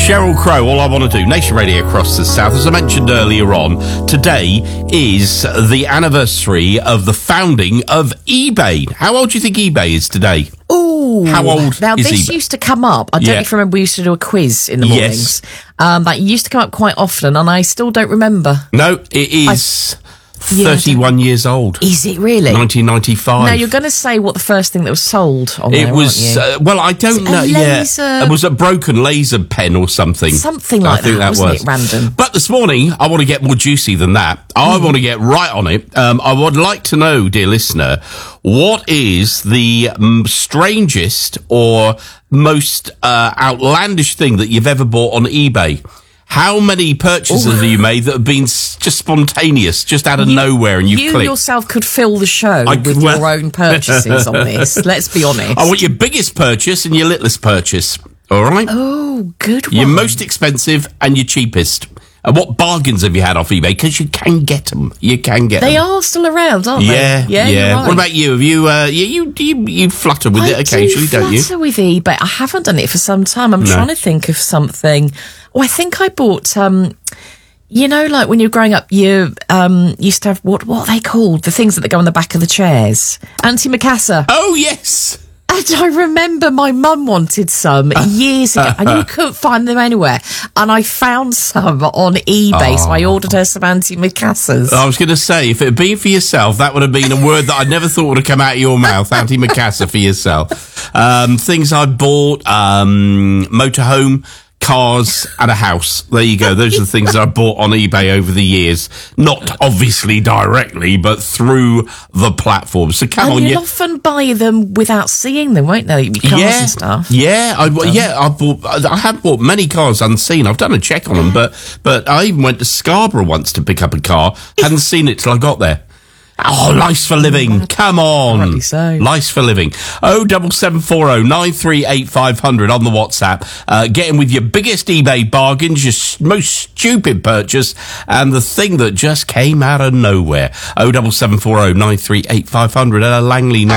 Sheryl Crow, All I Want to Do, Nation Radio across the South. As I mentioned earlier on, today is the anniversary of the founding of eBay. How old do you think eBay is today? Ooh. How old Now, is this eBay? used to come up. I don't know if you remember, we used to do a quiz in the mornings. But it used to come up quite often, and I still don't remember. No, it is 31 years old. Is it really? 1995. Now, you're going to say what the first thing that was sold on It there, was, aren't you? well, I don't know. laser? It was a broken laser pen or something. Something like I think that, wasn't was. it? Random. But this morning, I want to get more juicy than that. I want to get right on it. I would like to know, dear listener, what is the strangest or most outlandish thing that you've ever bought on eBay? How many purchases have you made that have been just spontaneous, just out of nowhere, and you clicked? Yourself could fill the show with your own purchases on this. Let's be honest. I want your biggest purchase and your littlest purchase. All right? Oh, good one. Your most expensive and your cheapest. And what bargains have you had off eBay? Because you can get them. You can get them. They are still around, aren't they? Yeah. You're right. What about you? Have you you flutter with it occasionally, don't you? I flutter with eBay. I haven't done it for some time. I'm trying to think of something. Oh, I think I bought, you know, like when you were growing up, you used to have, what are they called? The things that go on the back of the chairs. Antimacassar. Oh, yes. And I remember my mum wanted some years ago, and you couldn't find them anywhere. And I found some on eBay, so I ordered her some antimacassars. I was going to say, if it had been for yourself, that would have been a word that I never thought would have come out of your mouth, antimacassar for yourself. Things I bought, motorhome, cars and a house. There you go. Those are the things I bought on eBay over the years. Not obviously directly, but through the platform. So come on, you'll often buy them without seeing them, won't they? Cars and stuff. Yeah, I have bought many cars unseen. I've done a check on them, but I even went to Scarborough once to pick up a car. Hadn't seen it till I got there. Oh, Lice for Living. Come on. Apparently so. Lice for Living. 07740 938 500 on the WhatsApp. Get in with your biggest eBay bargains, your most stupid purchase, and the thing that just came out of nowhere. 07740 938 500 Langley now.